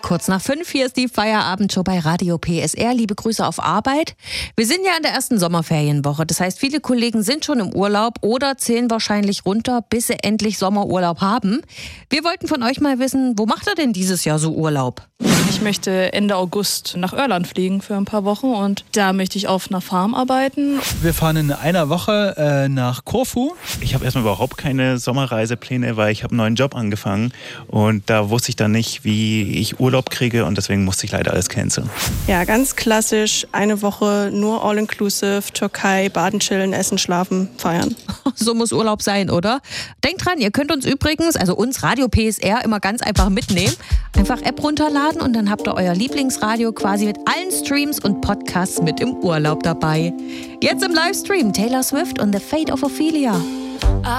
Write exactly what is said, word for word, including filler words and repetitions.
Kurz nach fünf, hier ist die Feierabendshow bei Radio P S R. Liebe Grüße auf Arbeit. Wir sind ja in der ersten Sommerferienwoche. Das heißt, viele Kollegen sind schon im Urlaub oder zählen wahrscheinlich runter, bis sie endlich Sommerurlaub haben. Wir wollten von euch mal wissen, wo macht ihr denn dieses Jahr so Urlaub? Ich möchte Ende August nach Irland fliegen für ein paar Wochen und da möchte ich auf einer Farm arbeiten. Wir fahren in einer Woche äh, nach Korfu. Ich habe erstmal überhaupt keine Sommerreisepläne, weil ich habe einen neuen Job angefangen und da wusste ich dann nicht, wie ich Urlaub kriege und deswegen musste ich leider alles canceln. Ja, ganz klassisch, eine Woche nur All-Inclusive, Türkei, baden, chillen, essen, schlafen, feiern. So muss Urlaub sein, oder? Denkt dran, ihr könnt uns übrigens, also uns Radio P S R, immer ganz einfach mitnehmen. Einfach App runterladen und dann habt ihr euer Lieblingsradio quasi mit allen Streams und Podcasts mit im Urlaub dabei. Jetzt im Livestream Taylor Swift und The Fate of Ophelia.